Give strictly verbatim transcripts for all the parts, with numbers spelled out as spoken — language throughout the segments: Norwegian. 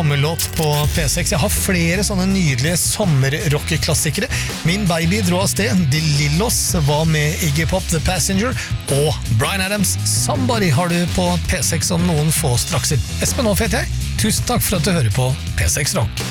sommerlåt på P seks. Jeg har flere sånne nydelige sommerrockeklassikere. Min baby dro av sted. De Lillos var med Iggy Pop, The Passenger, og Bryan Adams, Somebody har du på P seks om noen få strakser. Espen Aas heter jeg. Tusen takk for at du hører på P seks Rock.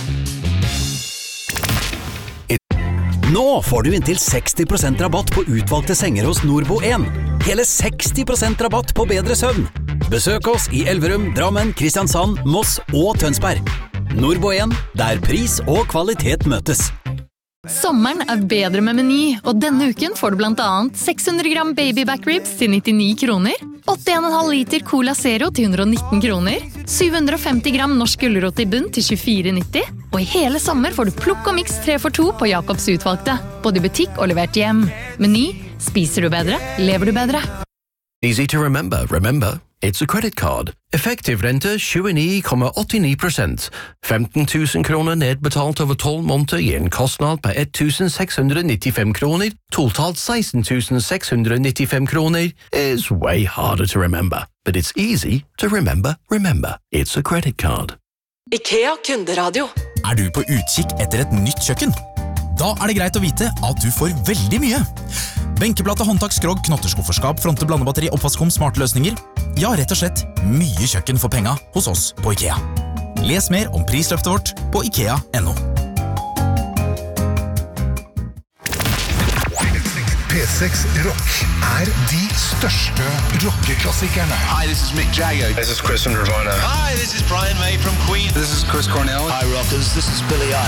Nå får du inntil seksti prosent rabatt på utvalgte senger hos Norbo en. Hele seksti prosent rabatt på bedre søvn. Besøk oss i Elverum, Drammen, Kristiansand, Moss og Tønsberg. Norbo en, der pris og kvalitet møtes. Sommeren er bedre med Meny, og denne uken får du blant annet seks hundre gram baby back ribs til nittini kroner, åtte komma fem liter Cola Zero til hundre og nitten kroner, syv hundre og femti gram norsk gulrot i bunn til tjuefire nitti, og i hele sommer får du plukk og mix tre for to på Jacobs utvalgte, både i butikk og levert hjem. Meny, spiser du bedre, lever du bedre. Easy to remember, remember. It's a credit card. Effektiv rente tjueni komma åttini prosent. femten tusen kroner nedbetalt over tolv måneder i en kostnad på ett tusen seks hundre nittifem kroner. Totalt seksten tusen seks hundre nittifem kroner is way harder to remember. But it's easy to remember, remember. It's a credit card. IKEA kunderadio. Er du på utkikk etter et nytt kjøkken? Da er det greit å vite at du får veldig mye. Benkeplate, håndtak, skrogg, knotteskufferskap, fronte, blandebatteri, oppvaskkom, smarte løsninger. Ja, rett og slett mye kjøkken for penga hos oss på IKEA. Les mer om prisløftet vårt på ikea punktum no. P seks Rock er de største rockeklassikerne. Hi, this is Mick Jagger. This is Chris from Nirvana. Hi, this is Brian May from Queen. This is Chris Cornell. Hi, rockers. This is Billy